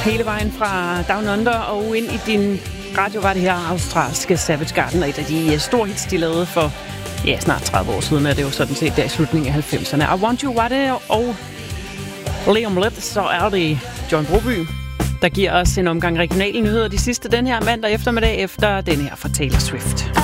hele vejen fra Down Under og ind i din radio var det her australske Savage Garden, og et af de store hits, de lavede for snart 30 år siden, er det jo sådan set der i slutningen af 90'erne. I Want You var det, og lige om lidt, så er det John Broby, der giver os en omgang regionale nyheder de sidste den her mandag eftermiddag efter den her fra Taylor Swift.